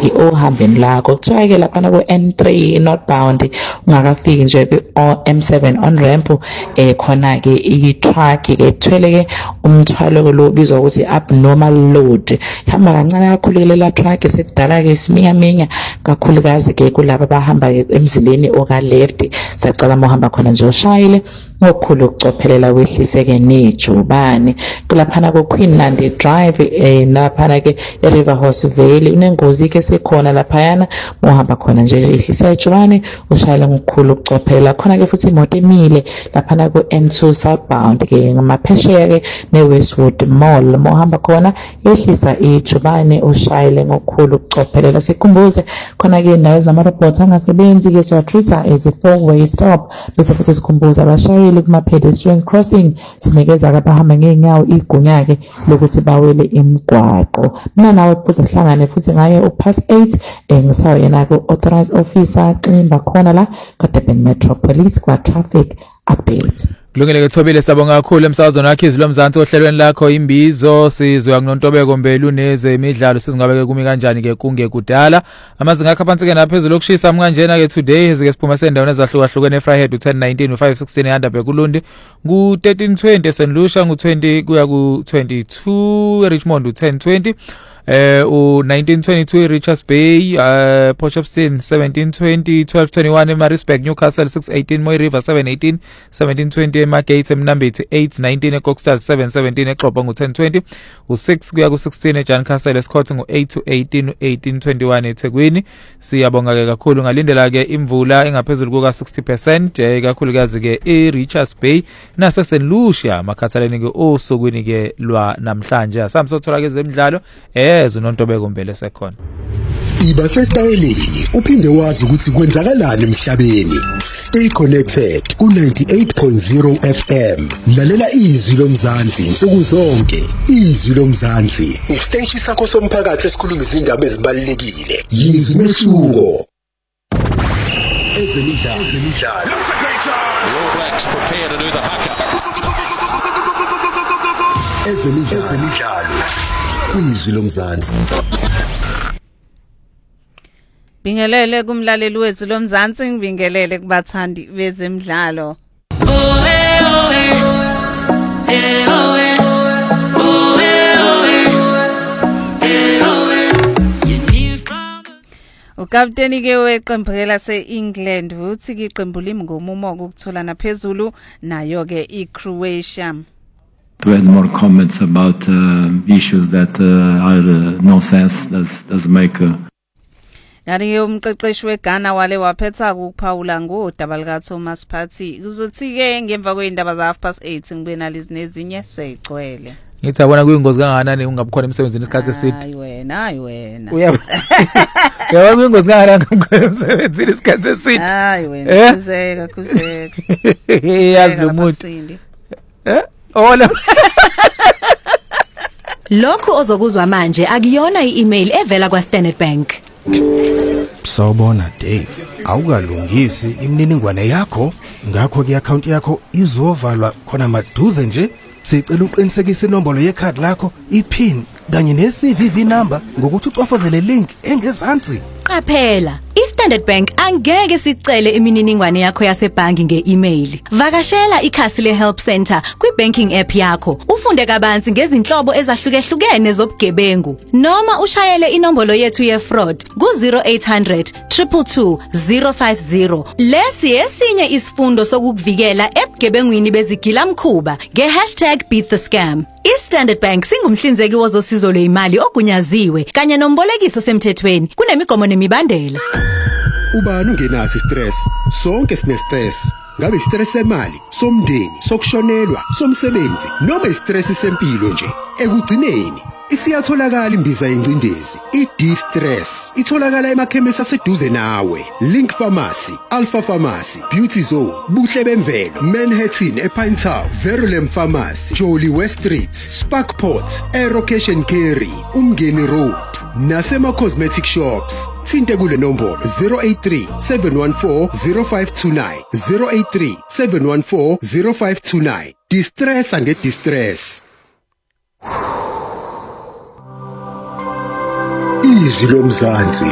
ohambeni lakho. Kuthiwa ke lapha ku N3 northbound ungakafiki nje ku M7 on ramp khona ke i truck ke ithwele ke umthwalo lo bizwa ukuthi abnormal load. Hamba kancane kakhulu ke la truck sekudala ke siminyaminya kakhulukazi ke kulabo abahamba emzileni oka left. Sacela mohamba khona nje ushayile ngokukhulu ukucophelela kwehlise ke nejubane kulaphana ku Queenland Drive laphana ke eRiver Horse Valley unengozi ke sekhona laphayana mohamba khona nje ehlisa ejubane ushayile ngokukhulu ukucophelela khona ke futhi imoto emile laphana ku N2 southbound ke ngamaphesheya ke neWestwood Mall mohamba khona ehlisa ijubane ushayile ngokukhulu ukucophelela. Sikhumbuze khona ke indawo ezinama robots angasebenzi ke siwatreata as a four-way stop bese futhi sikhumbuza abashayeli kuma pedestrian crossing sinikeza abahamba ngeenyawo igunya ke lokuthi bawele emgwaqo. Mina nawe kuze sihlangane futhi ngaye uPass 8 ngisayo yena ke authorized officer Ximba khona la kaDurban Metro Police kwa traffic update. Kulungile ke Thobile sabonga kakhulu emsakazweni wakhe izwi lomzansi ohlelweni lakho imbizo sizwe kuNontobeko Mbelu nezemidlalo sizingabeke kumi kanjani ke kungekudala amazinga akha phansi ke naphezulu okushisa amkanjena ke today sike siphuma sendaweni ezahlukahlukene eFryhead u1019 u516 eHandabhe kuLundi ku1320 eSenlusha ngu20 kuya ku22 eRichmond u1020 u1922 Richards Bay Potchefstroom 1720 1221 eMaritzburg Newcastle 618 Moy River 718 1720 eMagate eMnambithi 819 eKokstad 717 eXhoba ngu1020 u6 kuya ku16 eJancastle eScott ngu8 to 18 1821 eThekwini. Siyabonga ke kakhulu ngalindela ke imvula engaphezulu kuka 60% kakhulukazi ke eRichards Bay naseSenlusha makhathaleni ke osukwini ke lwa namhlanje asamsothola ke zemidlalo uNontobeko Mbele sekhona. Iba sesitayeleni uphinde wazi ukuthi kwenzakalani emhlabeni. Stay connected ku 98.0 FM. Lalela izwi lomzansi insuku zonke. Izwi lomzansi isiteshi sakho somphakathi esikhuluma izindaba ezibalulekile. Yizwi mehluko. Ezemidlalo. All Blacks prepare to do the haka. Ezemidlalo. Kwizwi lomzansi. Bingelele kumlaleli wethu lomzansi ngibingelele kubathandi bezemidlalo. Ukapteni ke weqembu lase-England uthi ke iqembu limngomumo ukuthola naphezulu nayo ke iCroatia. To add more comments about issues that are no sense, does make Kanti umqeqeshi weGhana wale waphetha ukuphawula ngodaba lika Thomas Partey kuzothi ke ngemva kweindaba za 8:30 ngibe nalizi nezinye segcwele. Ngithi abona kuyingozi kangakanani ungabukhona emsebenzini isikhathi eside. Hayi wena. Uyabona kuyingozi kangakanani ungabukhona emsebenzini isikhathi eside. Hayi wena kuzeka. Yazi lo muntu. Hola. Lokho ozokuzwa manje akuyona i-email evela kwaStandard Bank. Sawubona Dave, awukalungisi imininingwane yakho, ngakho ke account yakho izovalwa khona maduze nje. Sicela uqinisekise inombolo yekhadi lakho, iPIN kanye neCVV number ngokuthi ucofozele link engezansi. Qaphela, iStandard Bank angeke sicele imininingwane yakho yasebhangi nge-email. Vakashela ikhasi leHelp Center kwibanking app yakho. Ufunde kabanzi ngezinhlobo ezahlukehlukene zobugebengu noma ushayele inombolo yethu ye-fraud ku-0800 222 050. Lesi esinye isifundo sokukuvikela ebugebengwini bezigilamkhuba nge#beatthescam. iStandard Bank singumhlinzeki wozosizo lwezimali ogunyaziwe kanye nombolekiso semthethweni kunemigomo nemibandela. Ubani ungenaso stress? Sonke sine stress. Ngabe stress semali, somndeni, sokushonelwa, somsebenzi noma istress sempilo nje. Ekugcineni isiyatholakala imbiza yencindezi. I-D-Stress itholakala emakhemisi aseduze nawe. Link Pharmacy, Alpha Pharmacy, Beauty Zone, Buhle Bemvelo, Manhattan ePine Town, Verulam Pharmacy, Jolly West Street, Sparkport, Aero Cash and Carry, Umngeni Road. Nasema Cosmetic Shops. Thinte kule nombolo 083 714 0529 083 714 0529. Distress and get distress. Izwi lomzansi.